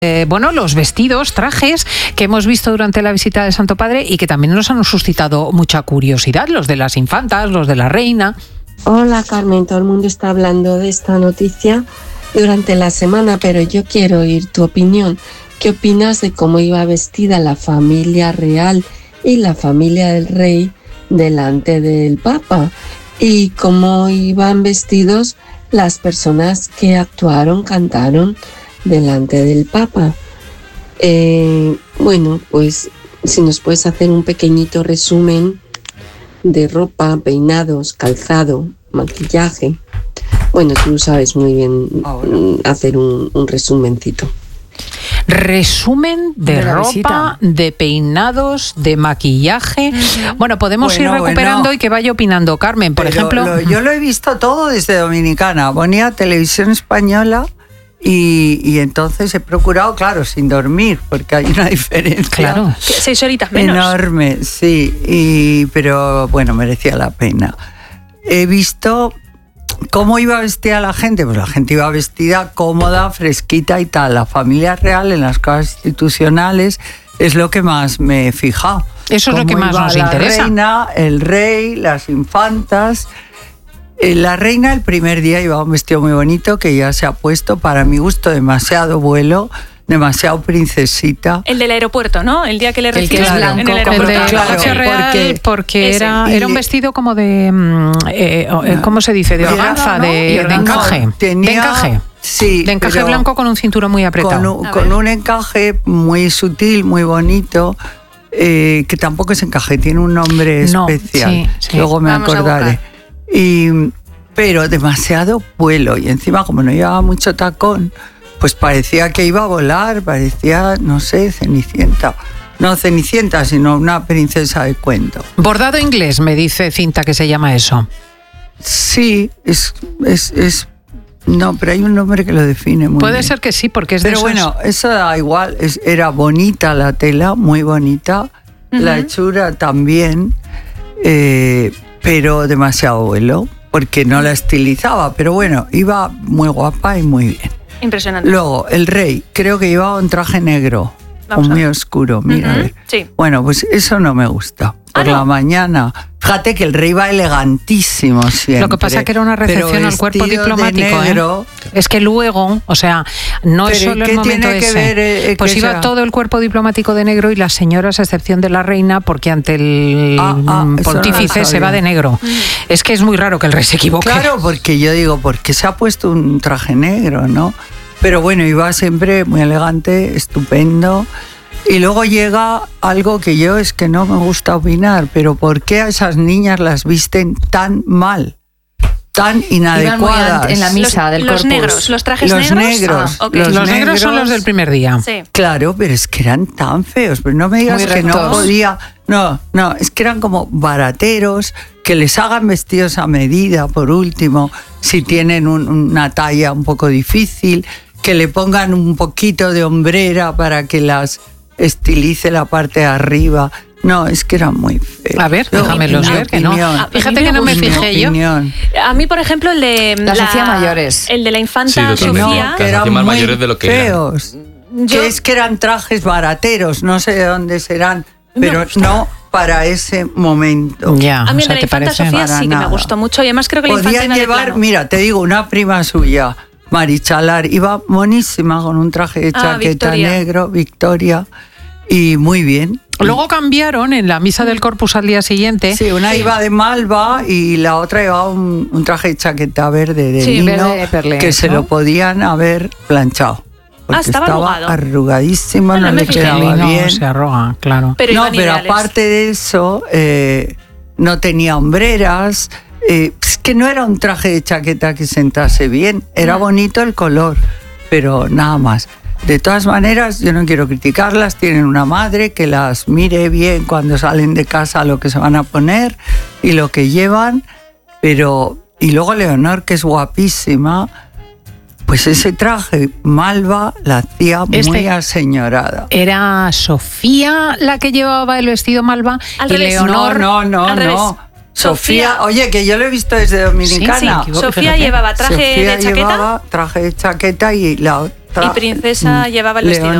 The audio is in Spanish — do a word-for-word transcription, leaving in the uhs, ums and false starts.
Eh, bueno, los vestidos, trajes que hemos visto durante la visita del Santo Padre y que también nos han suscitado mucha curiosidad, los de las infantas, los de la reina. Hola Carmen, todo el mundo está hablando de esta noticia durante la semana, pero yo quiero oír tu opinión. ¿Qué opinas de cómo iba vestida la familia real y la familia del rey delante del Papa? Y cómo iban vestidos las personas que actuaron, cantaron delante del Papa. Eh, bueno, pues si nos puedes hacer un pequeñito resumen de ropa, peinados, calzado, maquillaje. Bueno, tú sabes muy bien hacer un, un resumencito. Resumen de, de ropa, visita. De peinados, de maquillaje. Uh-huh. Bueno, podemos bueno, ir recuperando bueno. Y que vaya opinando Carmen, por Pero ejemplo. Lo, yo lo he visto todo desde Dominicana. Ponía televisión española y, y entonces he procurado, claro, sin dormir, porque hay una diferencia. Claro. Seis horitas menos. Enorme, sí. Y, pero bueno, merecía la pena. He visto cómo iba vestida la gente. Pues la gente iba vestida cómoda, fresquita y tal. La familia real en las casas institucionales es lo que más me he fijado. Eso es lo que más nos la interesa. La reina, el rey, las infantas. La reina el primer día llevaba un vestido muy bonito que ya se ha puesto, para mi gusto, demasiado vuelo, demasiado princesita. El del aeropuerto, ¿no? El día que le recibieron claro, blanco, en el aeropuerto. El de claro, Real, porque, porque era, era un vestido como de, eh, eh, ¿cómo se dice? De organza, no, de, de encaje. Tenía, de encaje. Sí, de encaje blanco con un cinturón muy apretado. Con un, con un encaje muy sutil, muy bonito, eh, que tampoco es encaje, tiene un nombre no, especial. Sí, sí. Luego me Vamos acordaré. Y, pero demasiado vuelo. Y encima, como no llevaba mucho tacón, pues parecía que iba a volar, parecía, no sé, Cenicienta. No Cenicienta, sino una princesa de cuento. Bordado inglés, me dice Cinta que se llama eso. Sí, es... es, es no, pero hay un nombre que lo define muy Puede bien. ser que sí, porque es de Pero esos... bueno, eso da igual, es, era bonita la tela, muy bonita, uh-huh. La hechura también, eh, pero demasiado vuelo, porque no la estilizaba, pero bueno, iba muy guapa y muy bien. Impresionante. Luego, el rey, creo que llevaba un traje negro, Vamos muy oscuro, mira. Uh-huh. A ver. Sí. Bueno, pues eso no me gusta. Por ah, no. la mañana. Fíjate que el rey va elegantísimo siempre. Lo que pasa es que era una recepción al cuerpo diplomático. Negro, ¿eh? Es que luego, o sea, no es solo el momento tiene ese. Que ver, eh, pues iba sea? todo el cuerpo diplomático de negro y las señoras, a excepción de la reina, porque ante el ah, ah, pontífice no se va de negro. Mm. Es que es muy raro que el rey se equivoque. Claro, porque yo digo, ¿por qué se ha puesto un traje negro, no? Pero bueno, iba siempre muy elegante, estupendo. Y luego llega algo que yo es que no me gusta opinar, pero ¿por qué a esas niñas las visten tan mal? Tan inadecuadas. En la misa los, del los corpus. negros, los trajes los negros. Negros Ah, okay. los, los negros negros son los del primer día. Sí. Claro, pero es que eran tan feos. Pero no me digas que no podía. No, no, es que eran como barateros, que les hagan vestidos a medida, por último, si tienen un, una talla un poco difícil, que le pongan un poquito de hombrera para que las estilice la parte de arriba. No, es que era muy feo. A ver, déjamelos ver, que no. A, Fíjate que no me fijé yo. A mí, por ejemplo, el de las la, hacía mayores. El de la infanta sí, Sofía. No, que eran más mayores de lo que feos. Eran. Yo, que es que eran trajes barateros, no sé de dónde serán, pero no para ese momento. Ya, a mí o sea, el de la infanta Sofía sí que nada. me gustó mucho y además creo que la infanta podían llevar, mira, te digo, una prima suya, Marichalar, iba monísima con un traje de chaqueta ah, Victoria. negro, Victoria, y muy bien. Luego cambiaron en la misa del Corpus al día siguiente. Sí, una iba de malva y la otra llevaba un, un traje de chaqueta verde de sí, lino verde de perlé, que ¿no? se lo podían haber planchado. Porque ah, estaba, estaba arrugado. arrugadísimo, no, no, no le quedaba lino bien. Se arruga, claro. Pero no, pero ideales. Aparte de eso, eh, no tenía hombreras. Eh, es que no era un traje de chaqueta que sentase bien, era bonito el color, pero nada más. De todas maneras, yo no quiero criticarlas, tienen una madre que las mire bien cuando salen de casa lo que se van a poner y lo que llevan, pero... Y luego Leonor, que es guapísima, pues ese traje malva la hacía muy este aseñorada. ¿Era Sofía la que llevaba el vestido malva? Al y revés. Leonor... No, no, no, no. Sofía, Sofía, oye, que yo lo he visto desde Dominicana. Sí, sí, Sofía llevaba traje Sofía de chaqueta. Llevaba traje de chaqueta y la, y princesa llevaba el vestido.